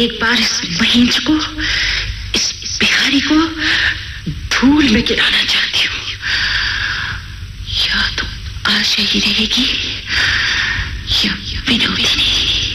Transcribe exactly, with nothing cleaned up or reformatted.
एक बार इस महेंद्र को, इस बिहारी को धूल में गिराना चाहती हूँ। या तो आशा ही रहेगी या विनोदिनी।